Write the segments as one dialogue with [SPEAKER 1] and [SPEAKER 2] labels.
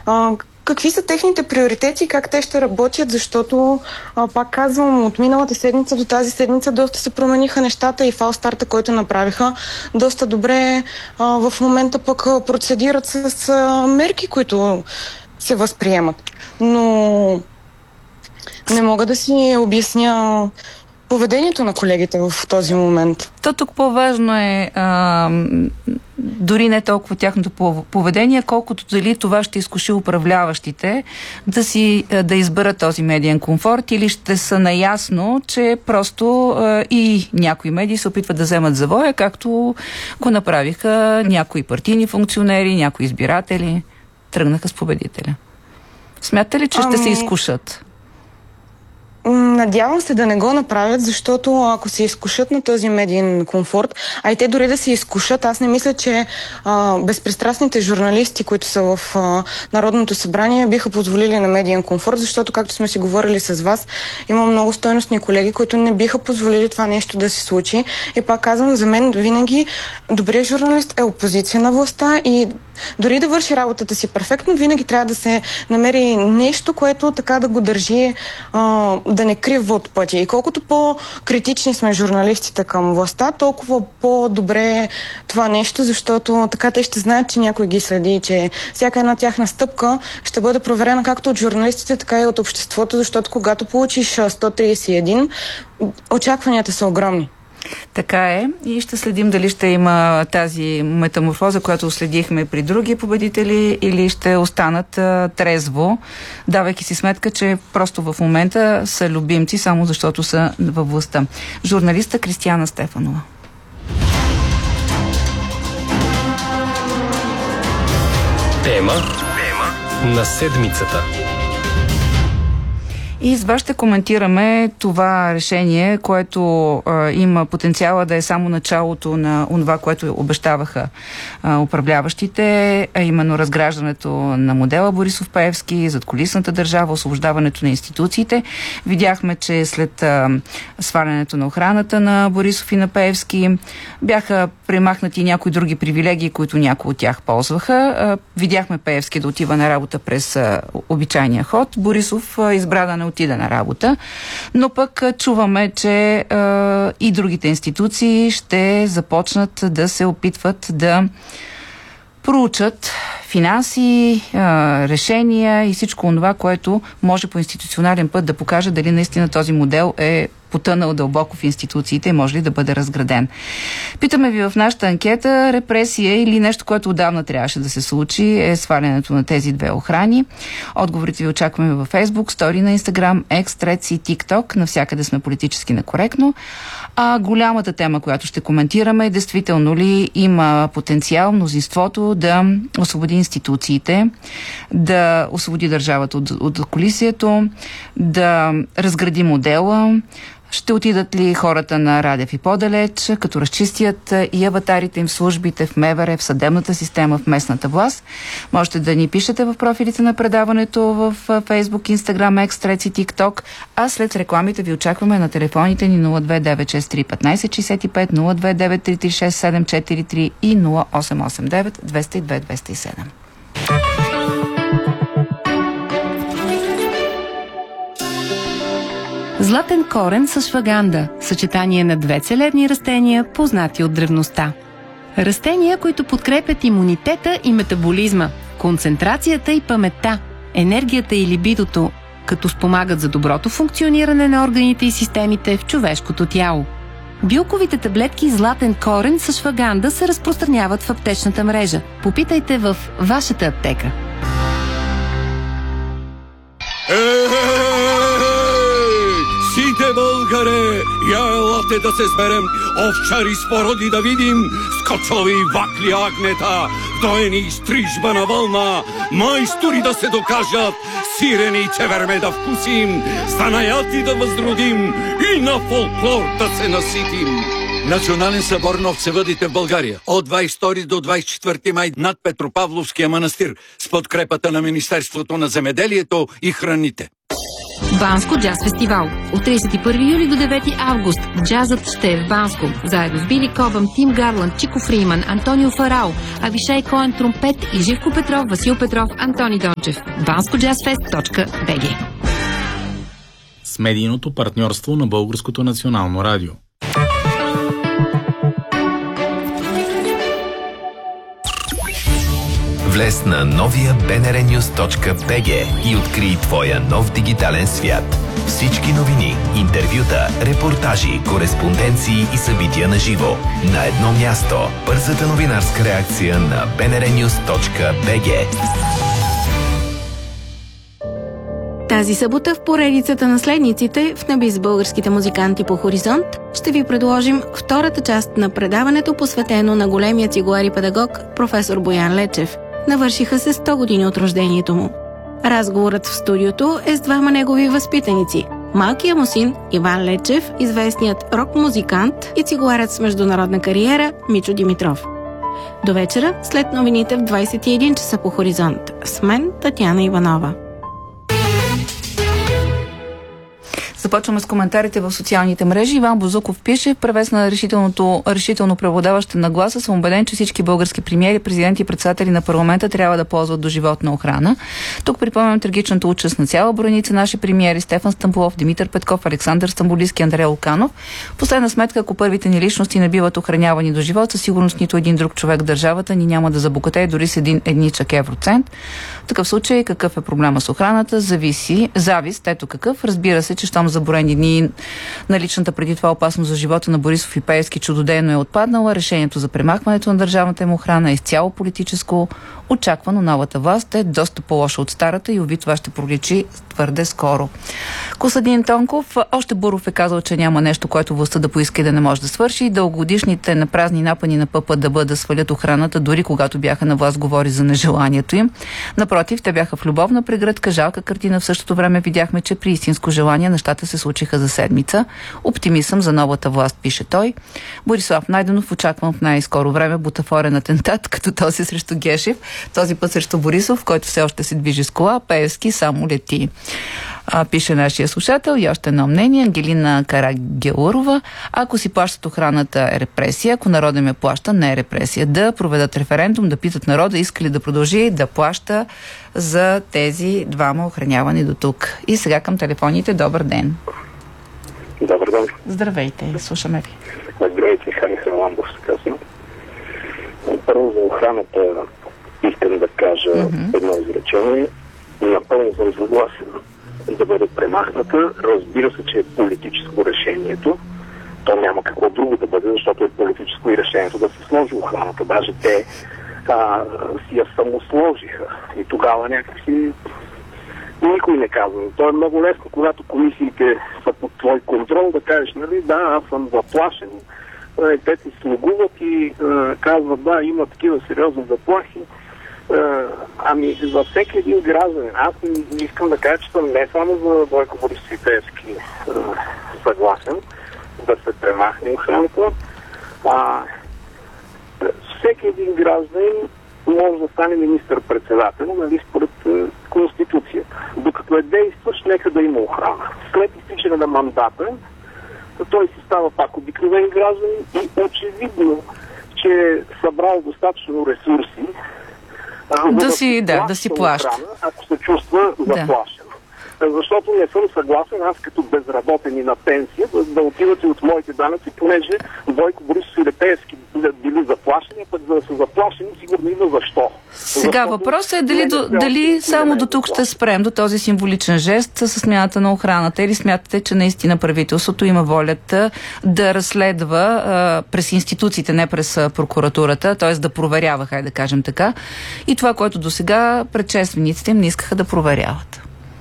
[SPEAKER 1] Какви са техните приоритети и как те ще работят, защото, пак казвам, от миналата седмица до тази седмица доста се промениха нещата и фалстарта, който направиха, доста добре в момента пък процедират с мерки, които се възприемат. Но не мога да си обясня поведението на колегите в този момент.
[SPEAKER 2] То тук по-важно е дори не толкова тяхното поведение, колкото дали това ще изкуши управляващите да изберат този медиен комфорт, или ще са наясно, че просто и някои медии се опитват да вземат завоя, както го направиха някои партийни функционери, някои избиратели. Тръгнаха с победителя. Смятате ли, че ще се изкушат?
[SPEAKER 1] Надявам се да не го направят, защото ако се изкушат на този медиен комфорт, а и те дори да се изкушат, аз не мисля, че безпристрастните журналисти, които са в Народното събрание, биха позволили на медиен комфорт, защото, както сме си говорили с вас, има много стойностни колеги, които не биха позволили това нещо да се случи. И пак казвам, за мен винаги добрият журналист е опозиция на властта и дори да върши работата си перфектно, винаги трябва да се намери нещо, което така да го държи да не крива от пътя. И колкото по-критични сме журналистите към властта, толкова по-добре е това нещо, защото така те ще знаят, че някой ги следи и че всяка една тяхна стъпка ще бъде проверена както от журналистите, така и от обществото, защото когато получиш 131, очакванията са огромни.
[SPEAKER 2] Така е, и ще следим дали ще има тази метаморфоза, която следихме при други победители, или ще останат трезво, давайки си сметка, че просто в момента са любимци, само защото са във властта. Журналиста Кристияна Стефанова.
[SPEAKER 3] Тема на седмицата.
[SPEAKER 2] И с вас ще коментираме това решение, което има потенциала да е само началото на това, което обещаваха управляващите, а именно разграждането на модела Борисов-Пеевски, задкулисната държава, освобождаването на институциите. Видяхме, че след свалянето на охраната на Борисов и на Пеевски бяха премахнати някои други привилегии, които някои от тях ползваха. Видяхме Пеевски да отива на работа през обичайния ход. Борисов избра да не отида на работа, но пък чуваме, че и другите институции ще започнат да се опитват да проучат финанси, решения и всичко това, което може по институционален път да покаже дали наистина този модел е потънал дълбоко в институциите и може ли да бъде разграден. Питаме ви в нашата анкета: репресия или нещо, което отдавна трябваше да се случи, е свалянето на тези две охрани. Отговорите ви очакваме във Facebook, стори на Instagram, X, Threads и TikTok. Навсякъде сме политически некоректно. А голямата тема, която ще коментираме, е действително ли има потенциал мнозинството да освободи институциите, да освободи държавата от колисието, да разгради модела. Ще отидат ли хората на Радев и по-далеч, като разчистят и аватарите им в службите, в МВР, в съдебната система, в местната власт? Можете да ни пишете в профилите на предаването в Facebook, Instagram, X, Threads и TikTok, а след рекламите ви очакваме на телефоните ни 029631565, 029336743 и 0889 202 207.
[SPEAKER 4] Златен корен с шваганда – съчетание на две целебни растения, познати от древността. Растения, които подкрепят имунитета и метаболизма, концентрацията и паметта, енергията и либидото, като спомагат за доброто функциониране на органите и системите в човешкото тяло. Билковите таблетки златен корен с шваганда се разпространяват в аптечната мрежа. Попитайте в вашата аптека.
[SPEAKER 5] Сите българе, я елате да се сберем, овчари с породи да видим, скочови вакли агнета, доени стрижба на вълна, майстори да се докажат, сирени и чеверме да вкусим, занаяти да възродим и на фолклор да се наситим. Национален събор на овцевъдите в България от 22 до 24 май над Петропавловския манастир с подкрепата на Министерството на земеделието и храните.
[SPEAKER 4] Банско джаз фестивал. От 31 юли до 9 август джазът ще е в Банско. Заедно с Били Кобъм, Тим Гарланд, Чико Фриман, Антонио Фарао, Авишай Коен тромпет и Живко Петров, Васил Петров, Антони Дончев. BanskoJazzFest.bg.
[SPEAKER 6] С медийното партньорство на Българското национално радио.
[SPEAKER 7] Влез на новия bnrnews.bg и открий твоя нов дигитален свят. Всички новини, интервюта, репортажи, кореспонденции и събития на живо. На едно място. Бързата новинарска реакция на bnrnews.bg.
[SPEAKER 4] Тази събота в поредицата наследниците в небе с българските музиканти по Хоризонт ще ви предложим втората част на предаването, посветено на големия цигулар и педагог професор Боян Лечев. Навършиха се 100 години от рождението му. Разговорът в студиото е с двама негови възпитаници. Малкия му син Иван Лечев, известният рок-музикант и цигуларът с международна кариера Мичо Димитров. До вечера, след новините в 21 часа по Хоризонт. С мен Татяна Иванова.
[SPEAKER 2] Започваме с коментарите в социалните мрежи. Иван Бозуков пише: в превес на решително преобладаваща нагласа съм убеден, че всички български премиери, президенти и председатели на парламента трябва да ползват доживотна охрана. Тук припомням трагичната участ на цяла броеница наши премиери: Стефан Стамболов, Димитър Петков, Александър Стамболийски, Андрея Луканов. В последна сметка, ако първите ни личности не биват охранявани до живот, със сигурност нито един друг човек в държавата ни няма да забогатее дори с един едничък евроцент. В такъв случай, какъв е проблема с охраната? Завист, ето какъв. Разбира се, че щом за броени дни наличната преди това опасност за живота на Борисов и Пеевски чудодейно е отпаднала, решението за премахването на държавната им охрана е изцяло политическо. Очаквано новата власт е доста по-лоша от старата и уви това ще проличи твърде скоро. Костадин Тонков: още Буров е казал, че няма нещо, което властта да поиска и да не може да свърши. Дългогодишните на празни напани на ППДБ да свалят охраната, дори когато бяха на власт, говори за нежеланието им. Напротив, те бяха в любовна прегръдка, жалка картина. В същото време видяхме, че при истинско желание нещата се случиха за седмица. Оптимизъм за новата власт, пише той. Борислав Найденов: очаквам в най-скоро време бутафорен атентат, като този срещу Гешев, този път срещу Борисов, който все още се движи с кола, Пеевски само лети. Пише нашия слушател. И още едно мнение. Ангелина Карагелурова: ако си плащат охраната е репресия, ако народът ме плаща, не е репресия. Да проведат референдум, да питат народа иска ли да продължи да плаща за тези двама охранявани до тук. И сега към телефоните. Добър ден.
[SPEAKER 8] Добър ден.
[SPEAKER 2] Здравейте, слушаме ви.
[SPEAKER 8] Здравейте, Хани Халамбов се казва. Първо за охраната искам да кажа едно изречение. Напълно съм съгласен да бъде премахната. Разбира се, че е политическо решението. То няма какво друго да бъде, защото е политическо и решението да се сложи охраната. Даже те си я самосложиха. И тогава някакси никой не казва. То е много лесно, когато комисиите са под твой контрол, да кажеш, нали, да, аз съм заплашен. Те си слугуват и казват, да, има такива сериозни заплахи. Ами за всеки един гражданин. Аз искам да кажа, че съм не само за Бойко Борисов и Пеевски съгласен да се премахне охраната. Всеки един гражданин може да стане министър-председател, нали, според Конституцията. Докато е действащ, нека да има охрана. След изтичане на мандата, той си става пак обикновен гражданин и очевидно, че е събрал достатъчно ресурси
[SPEAKER 2] да си плаща.
[SPEAKER 8] Ако се чувства заплашен. Защото не съм съгласен аз като безработен и на пенсия да отивате от моите данъци, понеже Бойко Борисов и Пеевски били заплашени, пък за да са заплашени сигурно има защо.
[SPEAKER 2] Сега въпросът е дали само до тук ще спрем, до този символичен жест с смяната на охраната, или смятате, че наистина правителството има волята да разследва през институциите, не през прокуратурата, т.е. да проверява, хайде да кажем така, и това, което досега предшествениците им не искаха да проверяват.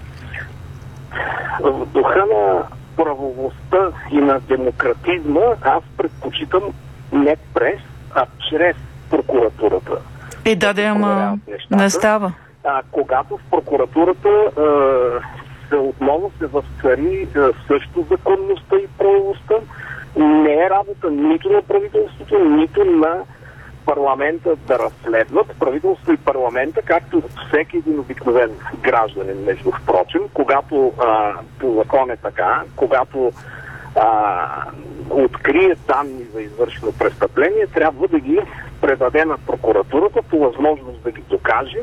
[SPEAKER 8] В духа на правовостта и на демократизма аз предпочитам не през, а чрез прокуратурата.
[SPEAKER 2] Ама не става.
[SPEAKER 8] Когато в прокуратурата отново се възцари също законността и правовостта, не е работа нито на правителството, нито на парламента да разследват, правителство и парламента, както всеки един обикновен гражданин, между впрочем, когато по закон е така, когато открие данни за извършено престъпление, трябва да ги предаде на прокуратурата по възможност да ги докаже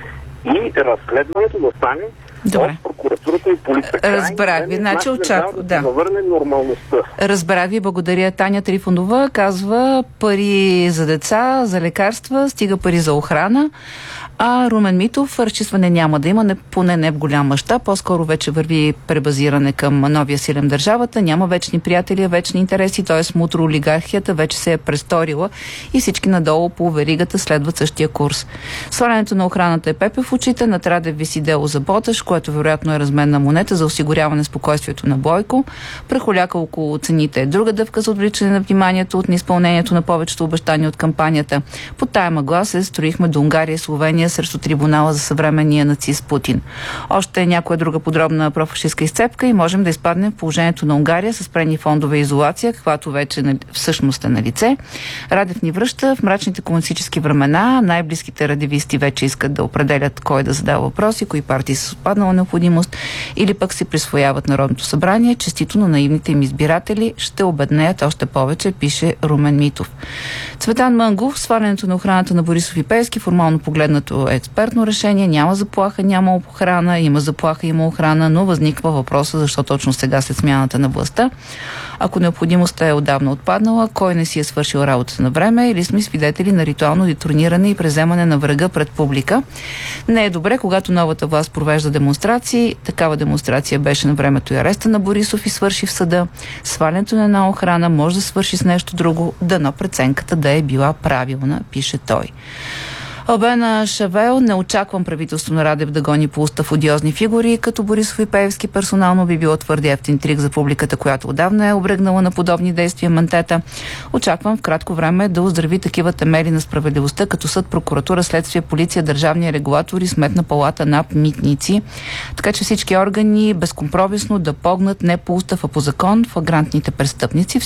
[SPEAKER 8] и разследването да стане от прокуратурата и полиция.
[SPEAKER 2] Разбрах ви, значи очаква.
[SPEAKER 8] Да върне нормалността.
[SPEAKER 2] Разбрах ви, благодаря. Таня Трифонова казва: пари за деца, за лекарства, стига пари за охрана. А Румен Митов: разчистване няма да има, поне не в голям мащаб, по-скоро вече върви пребазиране към новия силен държавата, няма вечни приятели, вечни интереси, т.е. мутроолигархията вече се е престорила и всички надолу по веригата следват същия курс. Свалянето на охраната е пепе в очите, над Радев виси дело за боташ, което вероятно е разменна монета за осигуряване спокойствието на Бойко. Прехоляка около цените е друга дъвка за отвличане на вниманието от неизпълнението на повечето обещания от кампанията. Под тая мъгла се строихме до Унгария и Словения срещу трибунала за съвременния нацист Путин. Още някоя друга подробна профашистка изцепка и можем да изпаднем в положението на Унгария с спрени фондове и изолация, каквато вече всъщност е на лице. Радев ни връща в мрачните комунистически времена. Най-близките радевисти вече искат да определят кой да задава въпроси, кои партии са с отпаднала необходимост или пък си присвояват Народното събрание. Честито на наивните им избиратели, ще обеднеят още повече, пише Румен Митов. Цветан Мънгов: свалянето на охраната на Борисов и Пеевски, формално погледнато експертно решение, няма заплаха, няма охрана, има заплаха, има охрана, но възниква въпроса защо точно сега след смяната на властта. Ако необходимостта е отдавна отпаднала, кой не си е свършил работата на време, или сме свидетели на ритуално детрониране и преземане на врага пред публика. Не е добре, когато новата власт провежда демонстрации. Такава демонстрация беше на времето и ареста на Борисов и свърши в съда. Свалянето на една охрана може да свърши с нещо друго, дано преценката да е била правилна, пише той. Албена Шавел: не очаквам правителство на Радев да гони по устав одиозни фигури, като Борисов и Пеевски. Персонално би било твърде евтин трик за публиката, която отдавна е обръгнала на подобни действия мантета. Очаквам в кратко време да оздрави такива темели на справедливостта, като съд, прокуратура, следствие, полиция, държавни регулатори, Сметна палата, НАП, митници. Така че всички органи безкомпромисно да погнат не по устав, а по закон флагрантните престъпници.